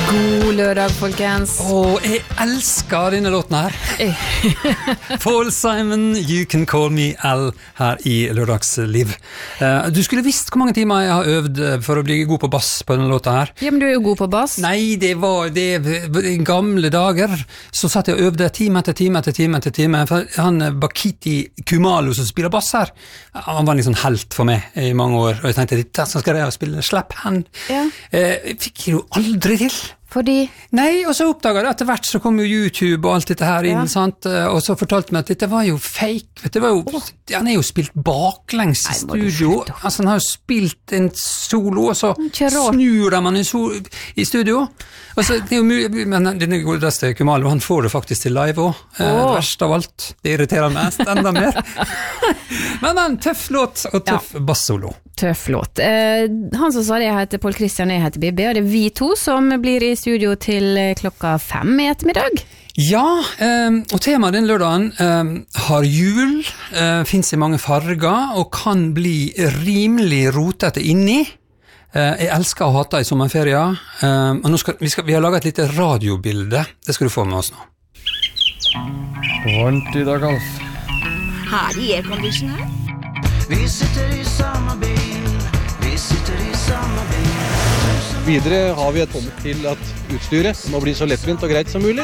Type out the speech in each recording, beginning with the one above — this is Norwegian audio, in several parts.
God lørdag, folkens. Jeg elsker denne låten her. Paul Simon, You Can Call Me Al, her i Lørdagsliv. Du skulle visst hvor mange timer jeg har øvd for å bli god på bass på denne låten her. Ja, men du er jo god på bass. Nei, det var i gamle dager. Så satt jeg og øvde time etter time. For han Bakiti Kumalo som spiller bass her, han var en sånn helt for meg i mange år. Og jeg tenkte, dette skal jeg spille Slap Hand. Ja. Fikk jeg jo aldri til. Fordi? Nei, og så oppdaget jeg etter hvert så kom jo YouTube og alt dette her inn, sant? Og så fortalte meg at dette var jo fake, vet du, han er jo spilt baklengs i studio, altså han har jo spilt en solo, og så snur man i studio, og så det er jo mulig, men denne godeste Kumalo, han får det faktisk til live også, verst av alt, det irriterer meg enda mer, men tøff låt og tøff bassolo. Tøff låt. Han som sa det, jeg heter Paul Christian, jeg heter Bibi, og det er vi to som blir i studio til 5:00 i ettermiddag. Ja, og temaet den lørdagen har jul, finnes i mange farger, og kan bli rimelig rotete inni. Jeg elsker å hate i sommerferien, og nå vi har laget et lite radiobilde, det skal du få med oss nå. Varmt I dag, Alf. Her I aircondition her. Vi sitter I samme bil, vi sitter I samme bil. Videre har vi et kommet til at utstyret må bli så lettvint og greit som mulig.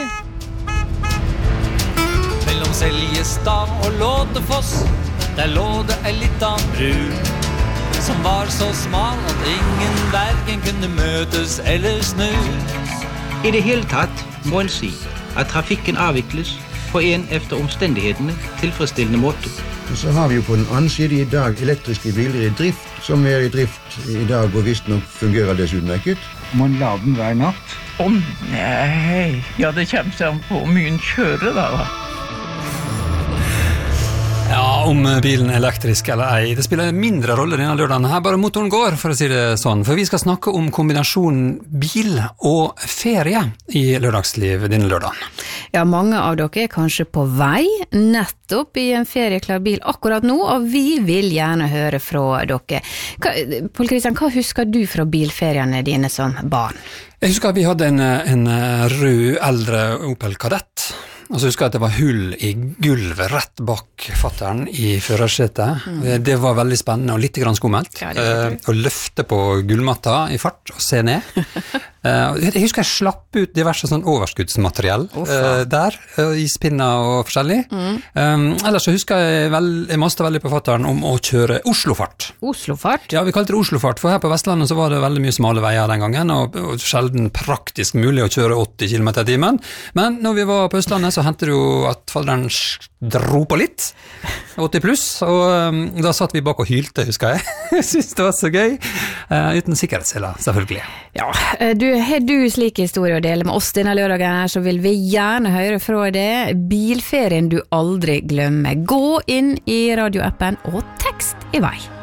Mellom Seljestad og Lådefoss, der lå det en liten bru, som var så smal at ingen hverken kunne møtes eller snu. I det hele tatt må en si at trafikken avvikles på en efter omstendighetene tilfredsstillende måte. Og så har vi jo på den andre siden I dag elektriske biler I drift, som I drift I dag, og visst nok fungerer det utmerket. Må en lade den hver natt? Nei, ja det kommer seg an på om mye kjører da. Ja, om bilen er elektrisk eller ei, det spiller en mindre rolle denne lørdagen her, bare motoren går, for å si det sånn, for vi skal snakke om kombinasjonen bil og ferie I Lørdagsliv denne lørdagen. Ja, mange av dere er kanskje på vei nettopp I en ferieklar bil akkurat nå, og vi vil gjerne høre fra dere. Paul Christian, hva husker du fra bilferiene dine som barn? Jeg husker at vi hadde en rød eldre Opel Kadett, og så husker jeg at det var hull I gulvet rett bak fatteren I førersetet. Det var veldig spennende og litt grann skummelt. Å løfte på gullmatta I fart og se ned. Jeg husker jeg slapp ut diverse sånn overskuddsmateriell der, ispinner og forskjellig. Ellers så husker jeg maste veldig på fatteren om å kjøre Oslofart. Oslofart? Ja, vi kalte det Oslofart, for her på Vestlandet så var det veldig mye smale veier den gangen, og sjelden praktisk mulig å kjøre 80 km/t. Men når vi var på Østlandet så hendte det jo at falderen dro på litt, 80 pluss, og da satt vi bak og hylte, husker jeg. Jeg synes det var så gøy, uten sikkerhetsseler, selvfølgelig. Ja, har du slik historie å dele med oss denne lørdagen her, så vil vi gjerne høre fra det. Bilferien du aldri glemmer. Gå inn I radioappen og tekst I vei.